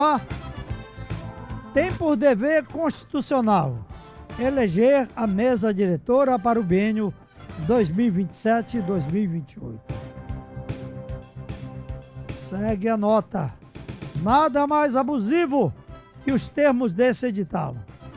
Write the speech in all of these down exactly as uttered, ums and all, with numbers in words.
tem por dever constitucional eleger a mesa diretora para o biênio dois mil e vinte e sete a dois mil e vinte e oito. Segue a nota. Nada mais abusivo que os termos desse edital.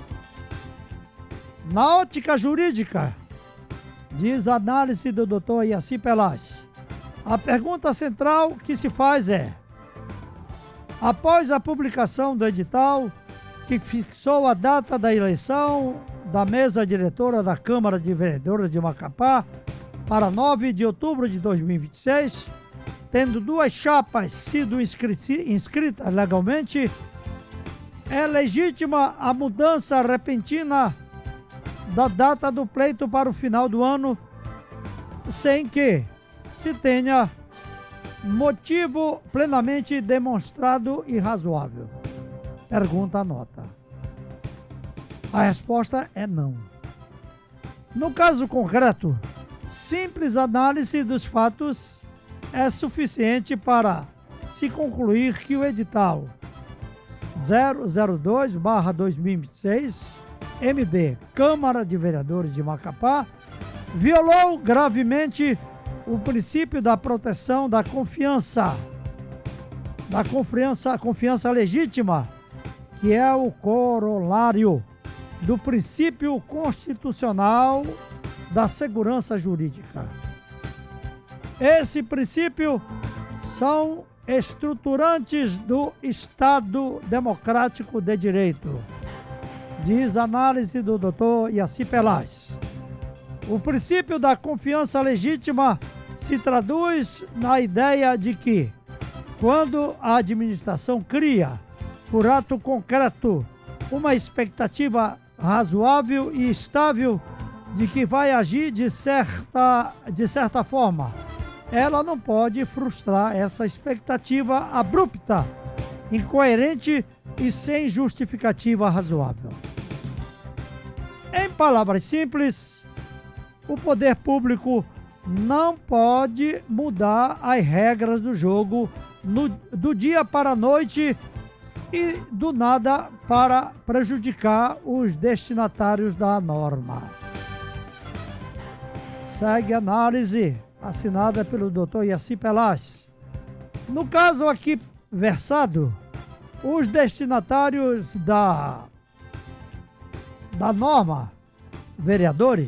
Na ótica jurídica, diz a análise do doutor Iaci Pelas, a pergunta central que se faz é: após a publicação do edital que fixou a data da eleição da mesa diretora da Câmara de Vereadores de Macapá para nove de outubro de dois mil e vinte e seis, tendo duas chapas sido inscritas legalmente, é legítima a mudança repentina da data do pleito para o final do ano, sem que se tenha motivo plenamente demonstrado e razoável? Pergunta a nota. A resposta é não. No caso concreto, simples análise dos fatos é suficiente para se concluir que o edital zero zero dois barra dois mil e vinte e seis, M D Câmara de Vereadores de Macapá, violou gravemente o princípio da proteção da confiança, da confiança, confiança legítima, que é o corolário do princípio constitucional da segurança jurídica. Esse princípio são estruturantes do Estado Democrático de Direito, diz a análise do doutor Iaci Pelas. O princípio da confiança legítima se traduz na ideia de que, quando a administração cria, por ato concreto, uma expectativa razoável e estável de que vai agir de certa, de certa forma, ela não pode frustrar essa expectativa abrupta, incoerente e sem justificativa razoável. Em palavras simples, o poder público não pode mudar as regras do jogo no, do dia para a noite e do nada para prejudicar os destinatários da norma. Segue a análise assinada pelo doutor Iaci Pelas. No caso aqui versado, os destinatários da, da norma, vereadores,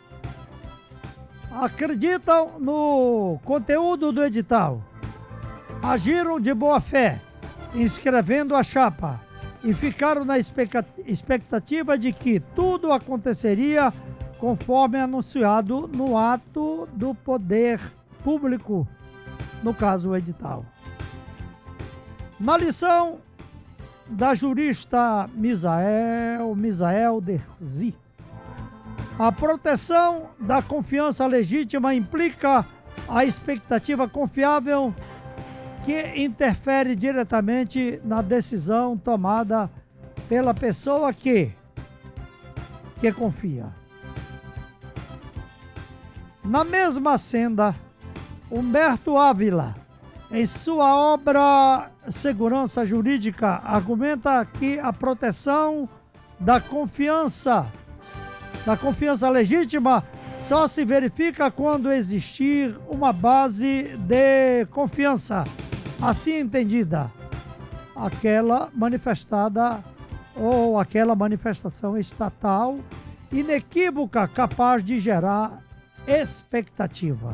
acreditam no conteúdo do edital, agiram de boa fé, inscrevendo a chapa, e ficaram na expectativa de que tudo aconteceria conforme anunciado no ato do poder público, no caso o edital. Na lição da jurista Misael, Misael Derzi, a proteção da confiança legítima implica a expectativa confiável que interfere diretamente na decisão tomada pela pessoa que, que confia. Na mesma senda, Humberto Ávila, em sua obra Segurança Jurídica, argumenta que a proteção da confiança, da confiança legítima só se verifica quando existir uma base de confiança, assim entendida, aquela manifestada ou aquela manifestação estatal inequívoca capaz de gerar expectativa.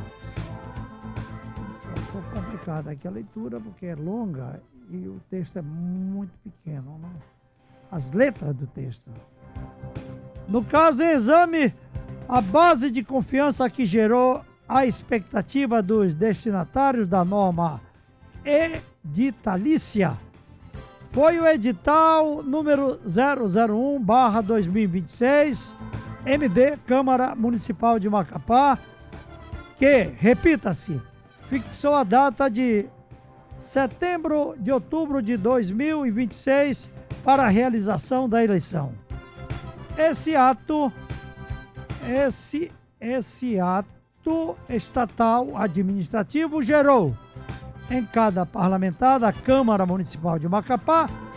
É um pouco complicada aqui a leitura porque é longa e o texto é muito pequeno, né? As letras do texto. No caso, exame a base de confiança que gerou a expectativa dos destinatários da norma editalícia foi o edital número zero zero um barra dois mil e vinte e seis, M D Câmara Municipal de Macapá, que, repita-se, fixou a data de setembro de outubro de dois mil e vinte e seis para a realização da eleição. Esse ato, esse, esse ato estatal administrativo gerou em cada parlamentar da Câmara Municipal de Macapá